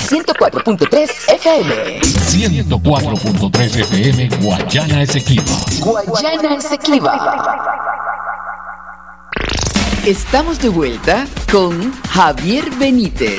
104.3 FM. 104.3 FM, Guayana Esequiba. Guayana Esequiba. Estamos de vuelta con Javier Benítez.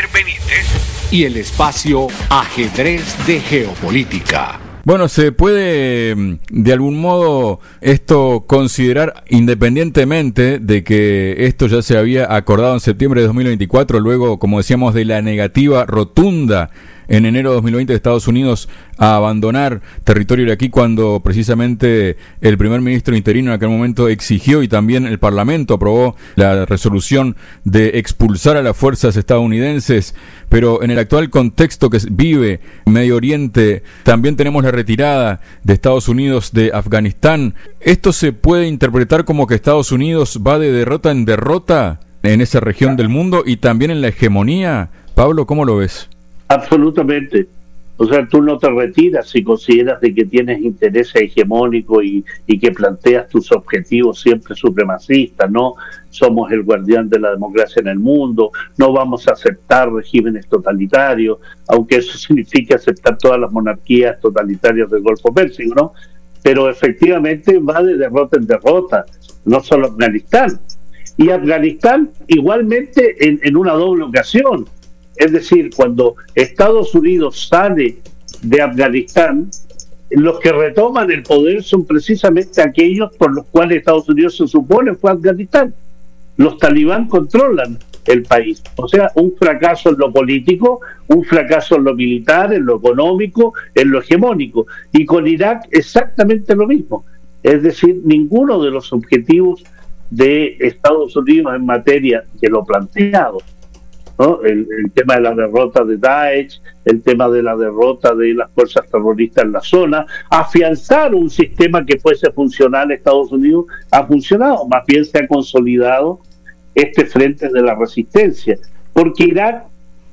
Y el espacio Ajedrez de Geopolítica. Bueno, se puede de algún modo esto considerar, independientemente de que esto ya se había acordado en septiembre de 2024, luego, como decíamos, de la negativa rotunda en enero de 2020 de Estados Unidos a abandonar territorio iraquí, cuando precisamente el primer ministro interino en aquel momento exigió, y también el Parlamento aprobó la resolución de expulsar a las fuerzas estadounidenses. Pero en el actual contexto que vive Medio Oriente, también tenemos la retirada de Estados Unidos de Afganistán. ¿Esto se puede interpretar como que Estados Unidos va de derrota en derrota en esa región del mundo y también en la hegemonía? Pablo, ¿cómo lo ves? Absolutamente. O sea, tú no te retiras si consideras de que tienes interés hegemónico y que planteas tus objetivos siempre supremacistas, ¿no? Somos el guardián de la democracia en el mundo, no vamos a aceptar regímenes totalitarios, aunque eso signifique aceptar todas las monarquías totalitarias del Golfo Pérsico, ¿no? Pero efectivamente va de derrota en derrota, no solo Afganistán. Y Afganistán igualmente en una doble ocasión. Es decir, cuando Estados Unidos sale de Afganistán, los que retoman el poder son precisamente aquellos por los cuales Estados Unidos se supone fue Afganistán. Los talibán controlan el país. O sea, un fracaso en lo político, un fracaso en lo militar, en lo económico, en lo hegemónico. Y con Irak exactamente lo mismo. Es decir, ninguno de los objetivos de Estados Unidos en materia de lo planteado, ¿no? El tema de la derrota de Daesh, el tema de la derrota de las fuerzas terroristas en la zona, afianzar un sistema que fuese funcional a Estados Unidos, ha funcionado, más bien se ha consolidado este frente de la resistencia, porque Irak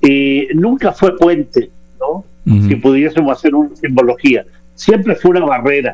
nunca fue puente, ¿no? Si pudiésemos hacer una simbología, siempre fue una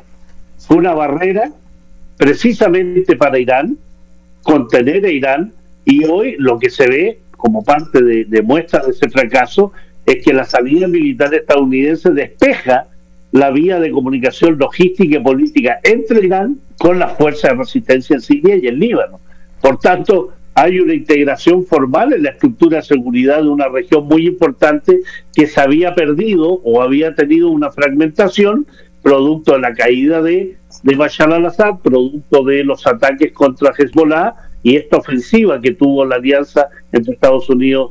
barrera precisamente para Irán, contener a Irán, y hoy lo que se ve como parte de muestra de ese fracaso es que la salida militar estadounidense despeja la vía de comunicación logística y política entre Irán con las fuerzas de resistencia en Siria y en Líbano. Por tanto, hay una integración formal en la estructura de seguridad de una región muy importante que se había perdido o había tenido una fragmentación producto de la caída de Bashar al-Assad, producto de los ataques contra Hezbollah y esta ofensiva que tuvo la alianza entre Estados Unidos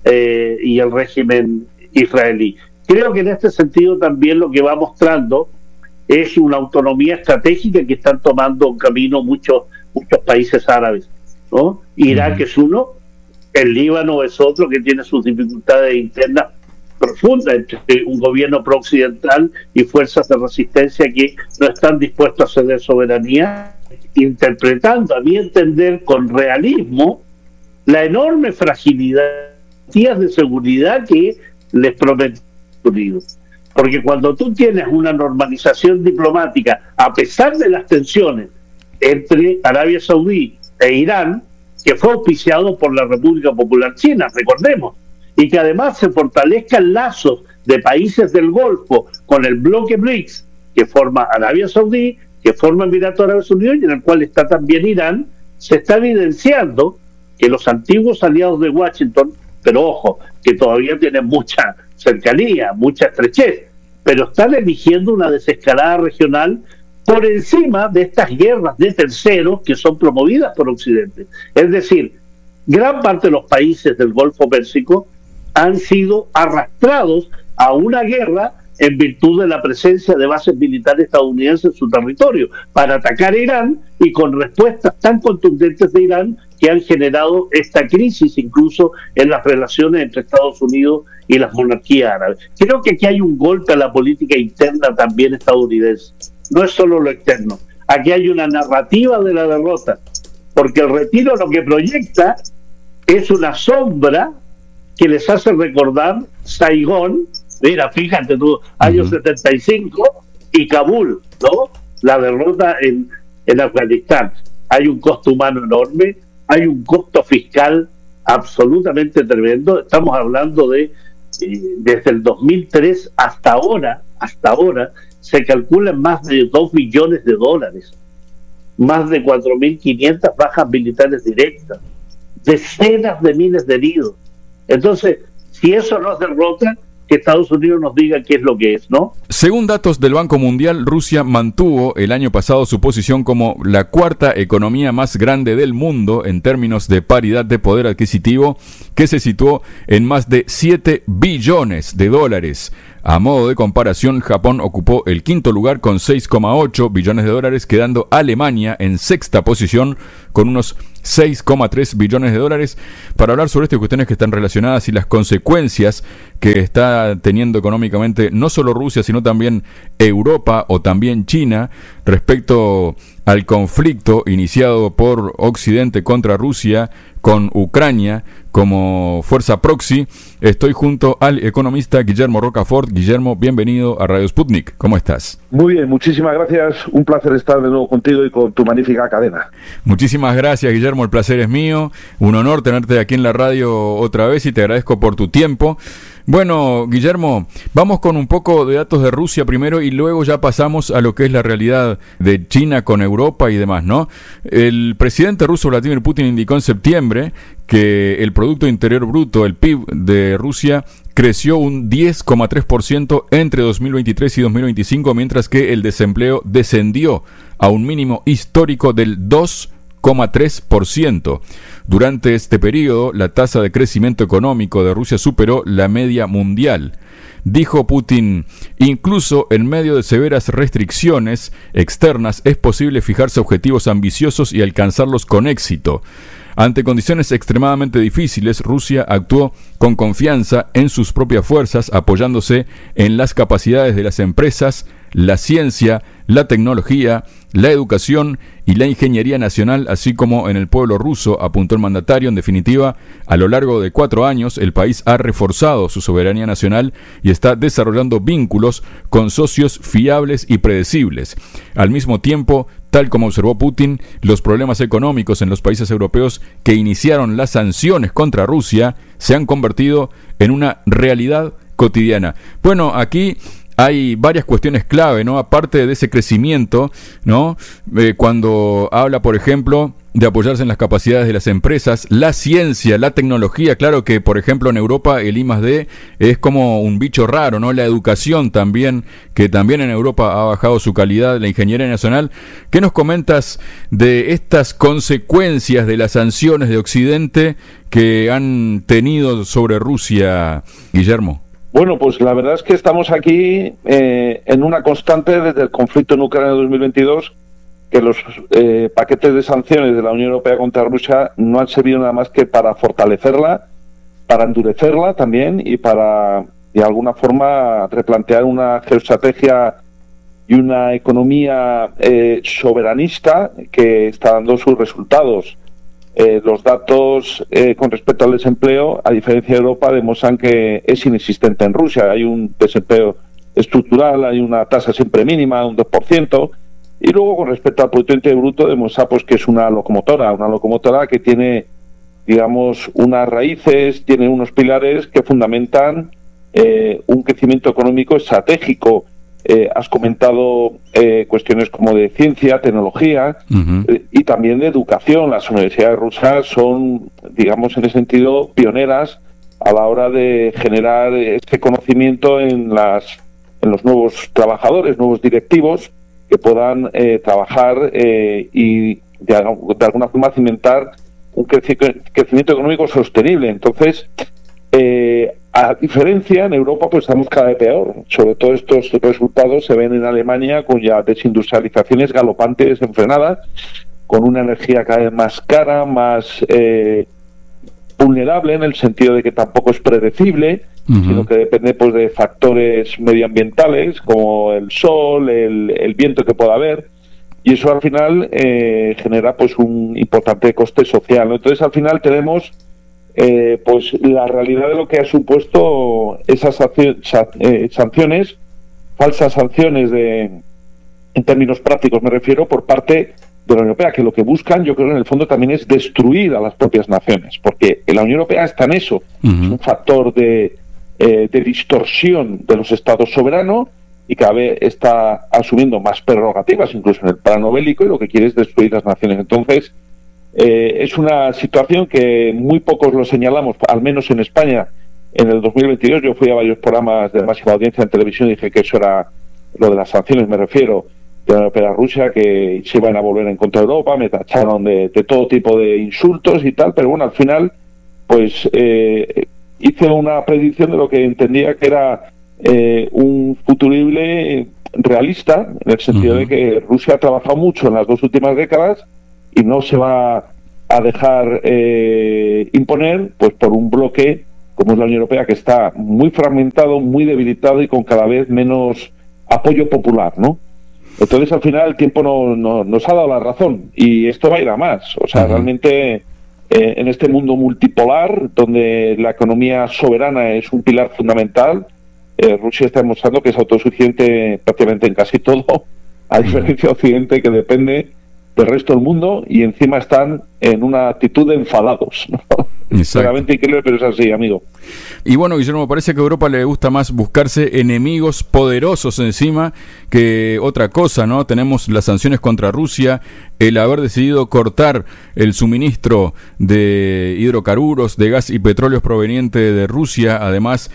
y el régimen israelí. Creo que en este sentido también lo que va mostrando es una autonomía estratégica que están tomando un camino muchos países árabes, ¿no? Irak es uno, el Líbano es otro que tiene sus dificultades internas profundas entre un gobierno prooccidental y fuerzas de resistencia que no están dispuestos a ceder soberanía, interpretando, a mi entender, con realismo, la enorme fragilidad de seguridad que les promete Estados Unidos. Porque cuando tú tienes una normalización diplomática, a pesar de las tensiones entre Arabia Saudí e Irán, que fue auspiciado por la República Popular China, recordemos, y que además se fortalezcan lazos de países del Golfo con el bloque BRICS, que forma Arabia Saudí, que forma Emiratos Árabes Unidos y en el cual está también Irán, se está evidenciando que los antiguos aliados de Washington, pero ojo, que todavía tienen mucha cercanía, mucha estrechez, pero están eligiendo una desescalada regional por encima de estas guerras de terceros que son promovidas por Occidente. Es decir, gran parte de los países del Golfo Pérsico han sido arrastrados a una guerra en virtud de la presencia de bases militares estadounidenses en su territorio, para atacar a Irán, y con respuestas tan contundentes de Irán que han generado esta crisis incluso en las relaciones entre Estados Unidos y las monarquías árabes. Creo que aquí hay un golpe a la política interna también estadounidense, no es solo lo externo. Aquí hay una narrativa de la derrota, porque el retiro lo que proyecta es una sombra que les hace recordar Saigón. Mira, fíjate tú, años 75 y Kabul, ¿no? La derrota en Afganistán. Hay un costo humano enorme, hay un costo fiscal absolutamente tremendo. Estamos hablando de desde el 2003 hasta ahora, se calculan más de 2 billones de dólares, más de 4.500 bajas militares directas, decenas de miles de heridos. Entonces, si eso no es derrota, que Estados Unidos nos diga qué es lo que es, ¿no? Según datos del Banco Mundial, Rusia mantuvo el año pasado su posición como la cuarta economía más grande del mundo en términos de paridad de poder adquisitivo, que se situó en más de 7 billones de dólares. A modo de comparación, Japón ocupó el quinto lugar con 6,8 billones de dólares, quedando Alemania en sexta posición con unos 6,3 billones de dólares. Para hablar sobre estas cuestiones que están relacionadas y las consecuencias que está teniendo económicamente no solo Rusia, sino también Europa o también China respecto al conflicto iniciado por Occidente contra Rusia con Ucrania como fuerza proxy, estoy junto al economista Guillermo Rocafort. Guillermo, bienvenido a Radio Sputnik. ¿Cómo estás? Muy bien, muchísimas gracias. Un placer estar de nuevo contigo y con tu magnífica cadena. Muchísimas gracias, Guillermo. El placer es mío. Un honor tenerte aquí en la radio otra vez y te agradezco por tu tiempo. Bueno, Guillermo, vamos con un poco de datos de Rusia primero y luego ya pasamos a lo que es la realidad de China con Europa y demás, ¿no? El presidente ruso Vladimir Putin indicó en septiembre que el Producto Interior Bruto, el PIB de Rusia, creció un 10,3% entre 2023 y 2025, mientras que el desempleo descendió a un mínimo histórico del 2,3%. Durante este periodo, la tasa de crecimiento económico de Rusia superó la media mundial. Dijo Putin, incluso en medio de severas restricciones externas es posible fijarse objetivos ambiciosos y alcanzarlos con éxito. Ante condiciones extremadamente difíciles, Rusia actuó con confianza en sus propias fuerzas, apoyándose en las capacidades de las empresas, la ciencia, la tecnología, la educación y la ingeniería nacional, así como en el pueblo ruso, apuntó el mandatario. En definitiva, a lo largo de 4 años, el país ha reforzado su soberanía nacional y está desarrollando vínculos con socios fiables y predecibles. Al mismo tiempo, tal como observó Putin, los problemas económicos en los países europeos que iniciaron las sanciones contra Rusia se han convertido en una realidad cotidiana. Bueno, aquí hay varias cuestiones clave, ¿no? Aparte de ese crecimiento, ¿no? Cuando habla, por ejemplo, de apoyarse en las capacidades de las empresas, la ciencia, la tecnología. Claro que, por ejemplo, en Europa el I+D es como un bicho raro, ¿no? La educación también, que también en Europa ha bajado su calidad, la ingeniería nacional. ¿Qué nos comentas de estas consecuencias de las sanciones de Occidente que han tenido sobre Rusia, Guillermo? Bueno, pues la verdad es que estamos aquí en una constante desde el conflicto en Ucrania de 2022, que los paquetes de sanciones de la Unión Europea contra Rusia no han servido nada más que para fortalecerla, para endurecerla también y para, de alguna forma, replantear una geoestrategia y una economía soberanista que está dando sus resultados. Los datos con respecto al desempleo, a diferencia de Europa, demuestran que es inexistente en Rusia. Hay un desempleo estructural, hay una tasa siempre mínima, un 2%, y luego con respecto al Producto Interior Bruto demuestra pues que es una locomotora que tiene, digamos, unas raíces, tiene unos pilares que fundamentan un crecimiento económico estratégico. Has comentado cuestiones como de ciencia, tecnología y también de educación. Las universidades rusas son, digamos, en ese sentido, pioneras a la hora de generar este conocimiento en los nuevos trabajadores, nuevos directivos que puedan trabajar y de alguna forma cimentar un crecimiento económico sostenible. Entonces, a diferencia, en Europa pues estamos cada vez peor. Sobre todo estos resultados se ven en Alemania, con ya desindustrializaciones galopantes, desenfrenadas, con una energía cada vez más cara, más vulnerable en el sentido de que tampoco es predecible, sino que depende pues de factores medioambientales como el sol, el viento que pueda haber, y eso al final genera pues un importante coste social, ¿no? Entonces al final tenemos pues la realidad de lo que ha supuesto esas sanciones, falsas sanciones en términos prácticos me refiero, por parte de la Unión Europea, que lo que buscan, yo creo, en el fondo también es destruir a las propias naciones, porque la Unión Europea está en eso, es un factor de de distorsión de los estados soberanos y cada vez está asumiendo más prerrogativas, incluso en el plano bélico, y lo que quiere es destruir las naciones. Entonces, es una situación que muy pocos lo señalamos, al menos en España. En el 2022 yo fui a varios programas de máxima audiencia en televisión y dije que eso era lo de las sanciones, me refiero, de la Europea a Rusia, que se iban a volver en contra de Europa, me tacharon de todo tipo de insultos y tal, pero bueno, al final, pues hice una predicción de lo que entendía que era un futurible realista, en el sentido de que Rusia ha trabajado mucho en las 2 últimas décadas y no se va a dejar imponer pues por un bloque como es la Unión Europea, que está muy fragmentado, muy debilitado y con cada vez menos apoyo popular, ¿no? Entonces, al final, el tiempo nos ha dado la razón y esto va a ir a más. O sea, realmente en este mundo multipolar, donde la economía soberana es un pilar fundamental, Rusia está demostrando que es autosuficiente prácticamente en casi todo, a diferencia de Occidente, que depende del resto del mundo, y encima están en una actitud de enfadados, ¿no? Claramente increíble, pero es así, amigo. Y bueno, Guillermo, parece que a Europa le gusta más buscarse enemigos poderosos encima que otra cosa, ¿no? Tenemos las sanciones contra Rusia, el haber decidido cortar el suministro de hidrocarburos, de gas y petróleos proveniente de Rusia, además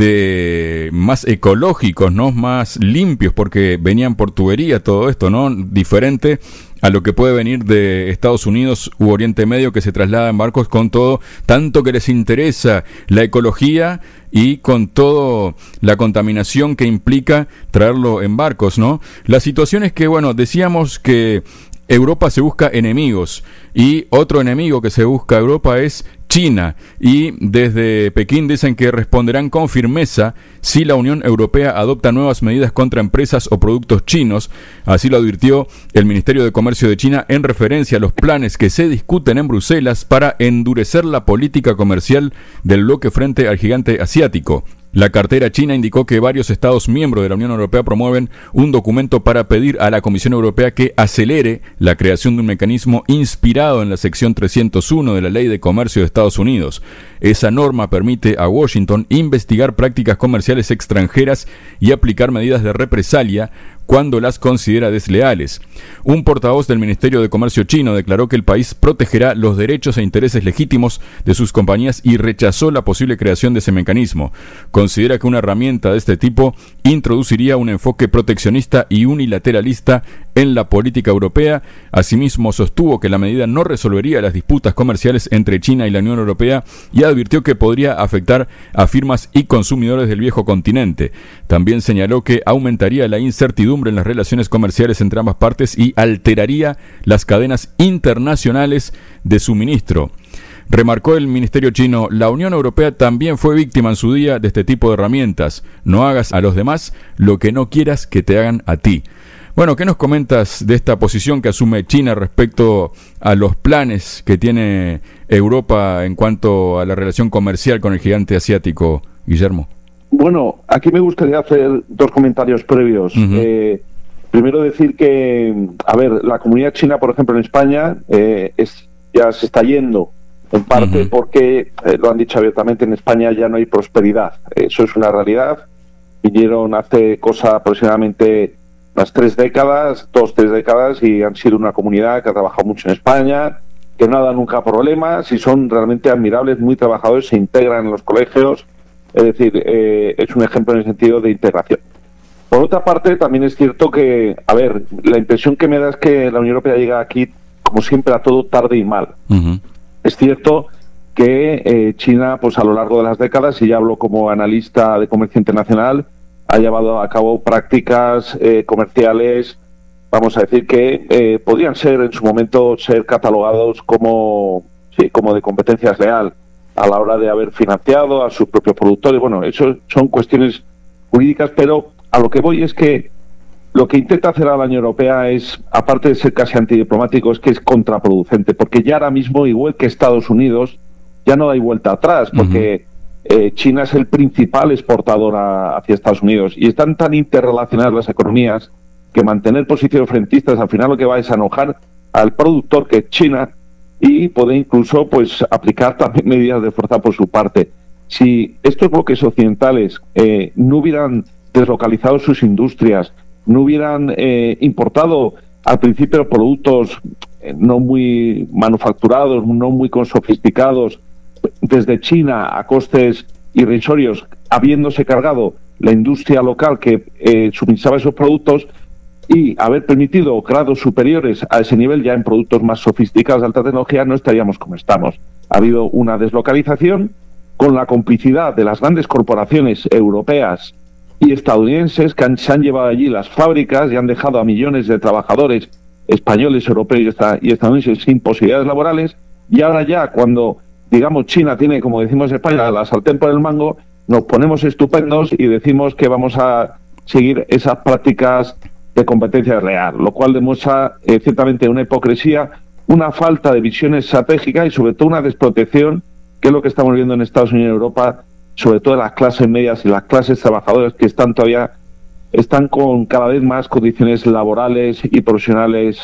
de más ecológicos, ¿no? Más limpios, porque venían por tubería todo esto, ¿no? Diferente a lo que puede venir de Estados Unidos u Oriente Medio, que se traslada en barcos con todo, tanto que les interesa la ecología y con todo la contaminación que implica traerlo en barcos, ¿no? La situación es que, bueno, decíamos que Europa se busca enemigos y otro enemigo que se busca Europa es China, y desde Pekín dicen que responderán con firmeza si la Unión Europea adopta nuevas medidas contra empresas o productos chinos. Así lo advirtió el Ministerio de Comercio de China en referencia a los planes que se discuten en Bruselas para endurecer la política comercial del bloque frente al gigante asiático. La cartera china indicó que varios Estados miembros de la Unión Europea promueven un documento para pedir a la Comisión Europea que acelere la creación de un mecanismo inspirado en la sección 301 de la Ley de Comercio de Estados Unidos. Esa norma permite a Washington investigar prácticas comerciales extranjeras y aplicar medidas de represalia cuando las considera desleales. Un portavoz del Ministerio de Comercio chino declaró que el país protegerá los derechos e intereses legítimos de sus compañías y rechazó la posible creación de ese mecanismo. Considera que una herramienta de este tipo introduciría un enfoque proteccionista y unilateralista en la política europea. Asimismo, sostuvo que la medida no resolvería las disputas comerciales entre China y la Unión Europea y advirtió que podría afectar a firmas y consumidores del viejo continente. También señaló que aumentaría la incertidumbre en las relaciones comerciales entre ambas partes y alteraría las cadenas internacionales de suministro. Remarcó el Ministerio chino: la Unión Europea también fue víctima en su día de este tipo de herramientas. No hagas a los demás lo que no quieras que te hagan a ti. Bueno, ¿qué nos comentas de esta posición que asume China respecto a los planes que tiene Europa en cuanto a la relación comercial con el gigante asiático, Guillermo? Bueno, aquí me gustaría hacer 2 comentarios previos. Primero decir que, a ver, la comunidad china, por ejemplo, en España, ya se está yendo, en parte porque, lo han dicho abiertamente, en España ya no hay prosperidad. Eso es una realidad. Vinieron hace aproximadamente unas 3 décadas, 2-3 décadas, y han sido una comunidad que ha trabajado mucho en España, que no ha dado nunca problemas y son realmente admirables, muy trabajadores, se integran en los colegios. Es decir, es un ejemplo en el sentido de integración. Por otra parte, también es cierto que, a ver, la impresión que me da es que la Unión Europea llega aquí, como siempre, a todo tarde y mal. Es cierto que China, pues a lo largo de las décadas, y ya hablo como analista de comercio internacional, ha llevado a cabo prácticas comerciales, vamos a decir, que podrían ser en su momento ser catalogados como de competencia desleal a la hora de haber financiado a sus propios productores. Bueno, eso son cuestiones jurídicas, pero a lo que voy es que lo que intenta hacer a la Unión Europea es, aparte de ser casi antidiplomático, es que es contraproducente, porque ya ahora mismo, igual que Estados Unidos, ya no hay vuelta atrás, porque China es el principal exportador hacia Estados Unidos, y están tan interrelacionadas las economías que mantener posiciones frentistas al final lo que va es a enojar al productor, que es China, y puede incluso pues aplicar también medidas de fuerza por su parte. si estos bloques occidentales no hubieran deslocalizado sus industrias, no hubieran importado al principio productos no muy manufacturados, no muy sofisticados, desde China a costes irrisorios, habiéndose cargado la industria local que suministraba esos productos, y haber permitido grados superiores a ese nivel ya en productos más sofisticados de alta tecnología, no estaríamos como estamos. Ha habido una deslocalización con la complicidad de las grandes corporaciones europeas y estadounidenses que se han llevado allí las fábricas y han dejado a millones de trabajadores españoles, europeos y estadounidenses sin posibilidades laborales. Y ahora ya, cuando, digamos, China tiene, como decimos en España, la sartén por el mango, nos ponemos estupendos y decimos que vamos a seguir esas prácticas de competencia real, lo cual demuestra ciertamente una hipocresía, una falta de visión estratégica y sobre todo una desprotección, que es lo que estamos viendo en Estados Unidos y Europa, sobre todo en las clases medias y las clases trabajadoras, que están con cada vez más condiciones laborales y profesionales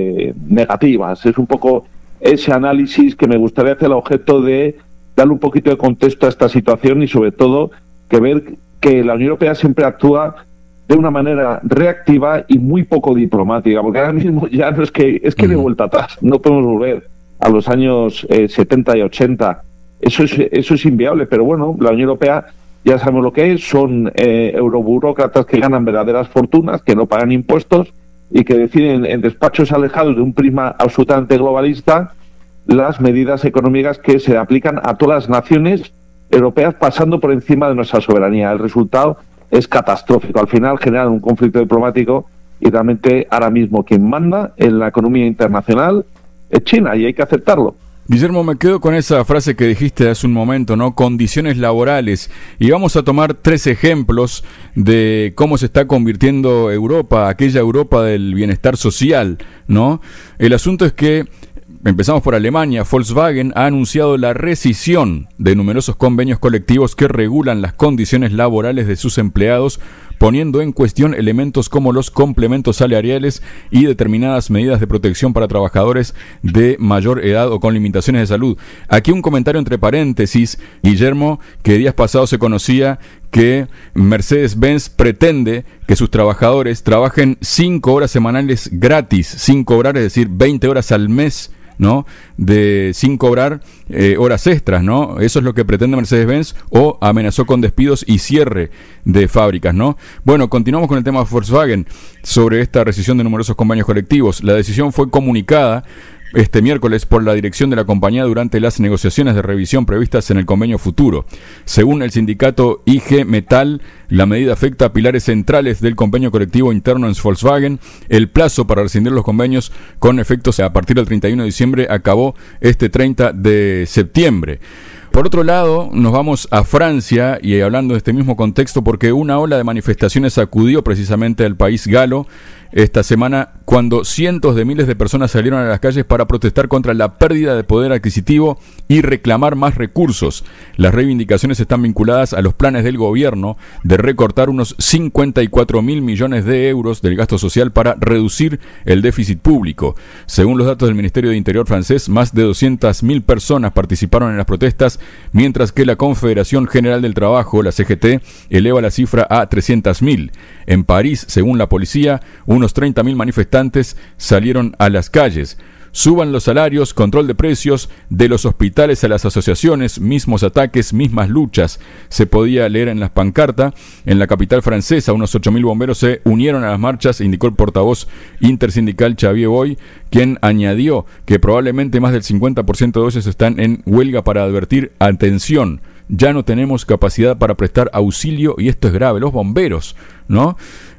negativas. Es un poco ese análisis que me gustaría hacer al objeto de darle un poquito de contexto a esta situación y sobre todo que ver que la Unión Europea siempre actúa de una manera reactiva y muy poco diplomática, porque ahora mismo ya no es que de vuelta atrás, no podemos volver a los años 70 y 80. Eso es inviable, pero bueno, la Unión Europea ya sabemos lo que es, son euroburócratas que ganan verdaderas fortunas, que no pagan impuestos y que deciden en despachos alejados de un prisma absolutamente globalista las medidas económicas que se aplican a todas las naciones europeas, pasando por encima de nuestra soberanía. El resultado es catastrófico. Al final generan un conflicto diplomático y realmente ahora mismo quien manda en la economía internacional es China y hay que aceptarlo. Guillermo, me quedo con esa frase que dijiste hace un momento, ¿no? Condiciones laborales. Y vamos a tomar 3 ejemplos de cómo se está convirtiendo Europa, aquella Europa del bienestar social, ¿no? El asunto es que empezamos por Alemania. Volkswagen ha anunciado la rescisión de numerosos convenios colectivos que regulan las condiciones laborales de sus empleados, poniendo en cuestión elementos como los complementos salariales y determinadas medidas de protección para trabajadores de mayor edad o con limitaciones de salud. Aquí un comentario entre paréntesis, Guillermo, que días pasados se conocía que Mercedes-Benz pretende que sus trabajadores trabajen 5 horas semanales gratis, sin cobrar, es decir, 20 horas al mes, ¿no? Sin cobrar horas extras, ¿no? Eso es lo que pretende Mercedes-Benz, o amenazó con despidos y cierre de fábricas, ¿no? Bueno, continuamos con el tema de Volkswagen sobre esta rescisión de numerosos convenios colectivos. La decisión fue comunicada este miércoles por la dirección de la compañía durante las negociaciones de revisión previstas en el convenio futuro. Según el sindicato IG Metall, la medida afecta a pilares centrales del convenio colectivo interno en Volkswagen. El plazo para rescindir los convenios con efectos a partir del 31 de diciembre acabó este 30 de septiembre. Por otro lado, nos vamos a Francia, y hablando de este mismo contexto, porque una ola de manifestaciones sacudió precisamente al país galo esta semana, cuando cientos de miles de personas salieron a las calles para protestar contra la pérdida de poder adquisitivo y reclamar más recursos. Las reivindicaciones están vinculadas a los planes del gobierno de recortar unos 54.000 millones de euros del gasto social para reducir el déficit público. Según los datos del Ministerio de Interior francés, más de 200.000 personas participaron en las protestas, mientras que la Confederación General del Trabajo, la CGT, eleva la cifra a 300.000. En París, según la policía, unos 30.000 manifestantes salieron a las calles. Suban los salarios, control de precios, de los hospitales a las asociaciones, mismos ataques, mismas luchas. Se podía leer en las pancartas. En la capital francesa, unos 8.000 bomberos se unieron a las marchas, indicó el portavoz intersindical Xavier Boy, quien añadió que probablemente más del 50% de ellos están en huelga para advertir: atención, ya no tenemos capacidad para prestar auxilio y esto es grave. Los bomberos, ¿no?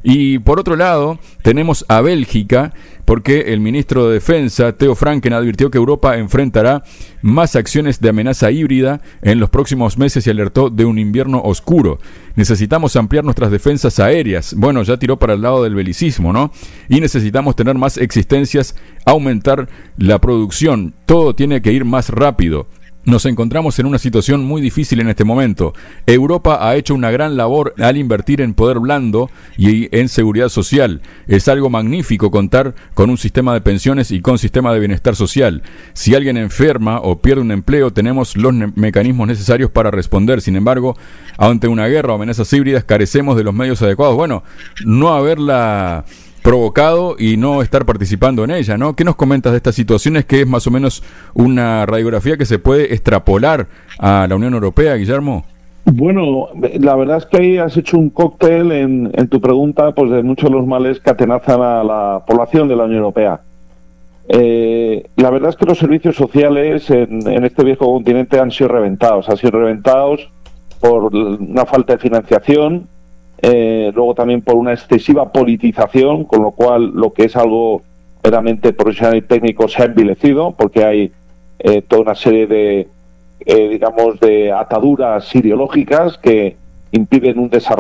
Y por otro lado, tenemos a Bélgica, porque el ministro de Defensa, Theo Franken, advirtió que Europa enfrentará más acciones de amenaza híbrida en los próximos meses y alertó de un invierno oscuro. Necesitamos ampliar nuestras defensas aéreas. Bueno, ya tiró para el lado del belicismo, ¿no? Y necesitamos tener más existencias, aumentar la producción. Todo tiene que ir más rápido. Nos encontramos en una situación muy difícil en este momento. Europa ha hecho una gran labor al invertir en poder blando y en seguridad social. Es algo magnífico contar con un sistema de pensiones y con sistema de bienestar social. Si alguien enferma o pierde un empleo, tenemos los mecanismos necesarios para responder. Sin embargo, ante una guerra o amenazas híbridas, carecemos de los medios adecuados. Bueno, no haberla provocado y no estar participando en ella, ¿no? ¿Qué nos comentas de estas situaciones, que es más o menos una radiografía que se puede extrapolar a la Unión Europea, Guillermo? Bueno, la verdad es que ahí has hecho un cóctel en tu pregunta, pues de muchos de los males que atenazan a la población de la Unión Europea. La verdad es que los servicios sociales en este viejo continente han sido reventados por una falta de financiación, luego también por una excesiva politización, con lo cual lo que es algo meramente profesional y técnico se ha envilecido, porque hay toda una serie de, digamos, de ataduras ideológicas que impiden un desarrollo